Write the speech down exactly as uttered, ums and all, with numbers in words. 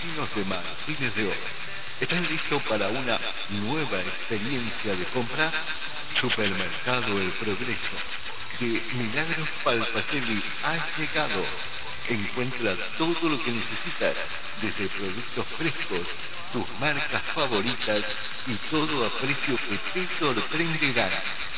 vecinos de Martínez de Oro. ¿Están listos para una nueva experiencia de compra? Supermercado El Progreso de Milagros Palpacelli ha llegado. Encuentra todo lo que necesitas, desde productos frescos, tus marcas favoritas y todo a precio que te sorprenderá.